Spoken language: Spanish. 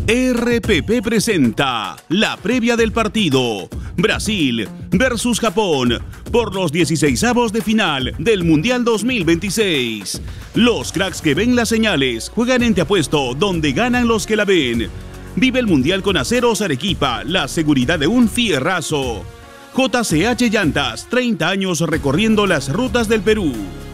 RPP presenta la previa del partido Brasil versus Japón por los 16avos de final del Mundial 2026. Los cracks que ven las señales juegan en Te Apuesto, donde ganan los que la ven. Vive el Mundial con Aceros Arequipa, la seguridad de un fierrazo. JCH Llantas, 30 años recorriendo las rutas del Perú.